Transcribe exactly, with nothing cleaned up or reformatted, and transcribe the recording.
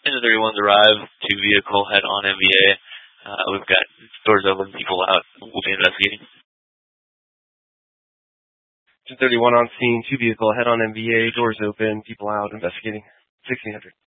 Engine thirty-one's arrived, two vehicle head on M V A. Uh, we've got doors open, people out. We'll be investigating. Engine thirty-one on scene, two vehicle head on M V A, doors open, people out, investigating. sixteen hundred.